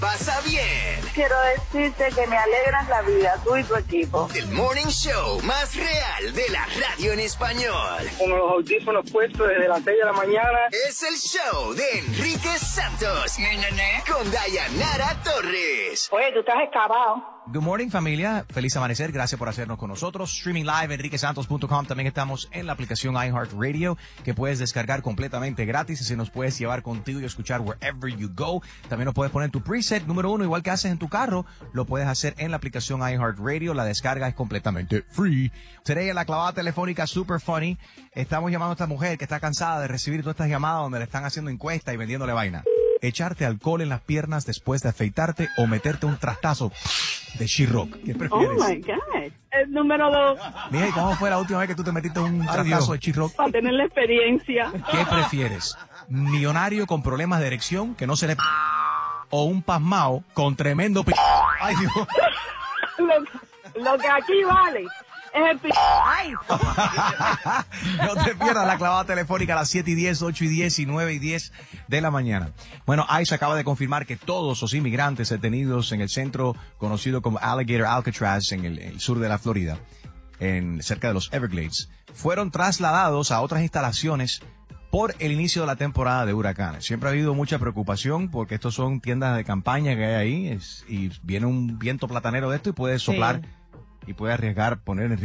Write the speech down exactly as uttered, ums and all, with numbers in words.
Pasa bien. Quiero decirte que me alegras la vida, tú y tu equipo. El morning show más real de la radio en español. Con los audífonos puestos desde las seis de la mañana. Es el show de Enrique Santos. ¿Nene? Con Dayanara Torres. Oye, tú estás excavado. Good morning, familia. Feliz amanecer. Gracias por hacernos con nosotros. Streaming live, enrique santos punto com. También estamos en la aplicación iHeartRadio, que puedes descargar completamente gratis y se nos puedes llevar contigo y escuchar wherever you go. También nos puedes poner tu preset número uno, igual que haces en tu carro. Lo puedes hacer en la aplicación iHeartRadio. La descarga es completamente free. Today, en la clavada telefónica super funny, estamos llamando a esta mujer que está cansada de recibir todas estas llamadas donde le están haciendo encuestas y vendiéndole vaina. Echarte alcohol en las piernas después de afeitarte o meterte un trastazo de She-Rock. ¿Qué prefieres? Oh, my God. El número dos. Mira, ¿y cómo fue la última vez que tú te metiste un trastazo de She-Rock? Para tener la experiencia. ¿Qué prefieres? ¿Millonario con problemas de erección que no se le... o un pasmao con tremendo... p... ¡Ay, Dios! Lo, lo que aquí vale es el... p... ¡Ay! No te pierdas la clavada telefónica a las siete y diez, ocho y diez y nueve y diez de la mañana. Bueno, ICE acaba de confirmar que todos los inmigrantes detenidos en el centro conocido como Alligator Alcatraz en el, el sur de la Florida, en cerca de los Everglades, fueron trasladados a otras instalaciones por el inicio de la temporada de huracanes. Siempre ha habido mucha preocupación porque estos son tiendas de campaña que hay ahí es, y viene un viento platanero de esto y puede soplar Sí. y puede arriesgar poner en